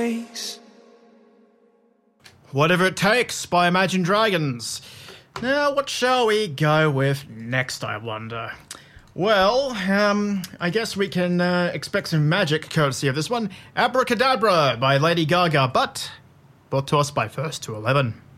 Whatever It Takes by Imagine Dragons. Now, what shall we go with next, I wonder? Well, I guess we can expect some magic courtesy of this one. Abracadabra by Lady Gaga, but brought to us by First to 11.